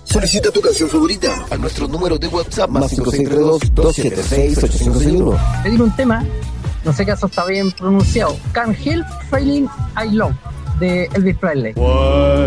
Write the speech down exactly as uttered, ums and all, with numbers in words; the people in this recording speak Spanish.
Solicita tu canción favorita a nuestro número de WhatsApp más cinco seis tres dos, dos siete seis, ocho cinco seis uno. Pedir un tema, no sé qué eso está bien pronunciado, Can't Help Feeling I Love, de Elvis Presley. What?